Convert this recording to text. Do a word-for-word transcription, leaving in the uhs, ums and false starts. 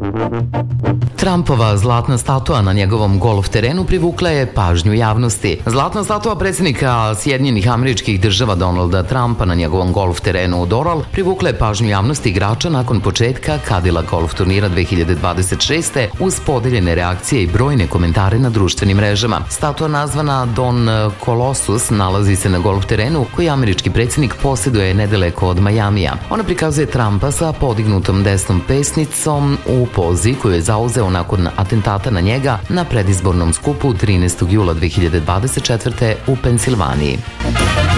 Trumpova zlatna statua na njegovom golf terenu privukla je pažnju javnosti. Zlatna statua predsjednika Sjedinjenih Američkih Država Donalda Trumpa na njegovom golf terenu u Doral privukla je pažnju javnosti igrača nakon početka Cadillac golf turnira dve hiljade dvadeset šeste uz podeljene reakcije i brojne komentare na društvenim mrežama. Statua nazvana Don Colossus nalazi se na golf terenu koji američki predsjednik posjeduje nedaleko od Majamija. Ona prikazuje Trumpa sa podignutom desnom pesnicom u pozi koju je zauzeo nakon atentata na njega na predizbornom skupu trinaestog jula dve hiljade dvadeset četvrte u Pensilvaniji.